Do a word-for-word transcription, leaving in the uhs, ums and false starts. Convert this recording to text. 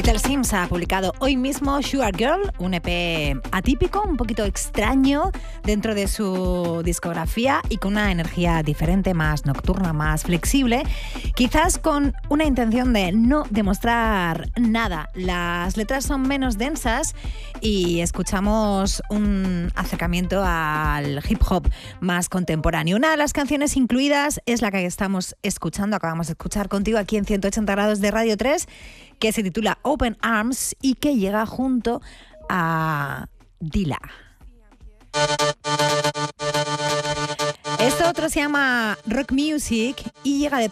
Little Sims ha publicado hoy mismo Sugar Girl, un E P atípico, un poquito extraño dentro de su discografía y con una energía diferente, más nocturna, más flexible, quizás con una intención de no demostrar nada. Las letras son menos densas y escuchamos un acercamiento al hip hop más contemporáneo. Una de las canciones incluidas es la que estamos escuchando, acabamos de escuchar contigo aquí en ciento ochenta grados de Radio tres, que se titula Open Arms y que llega junto a Dilla. Esto otro se llama Rock Music y llega de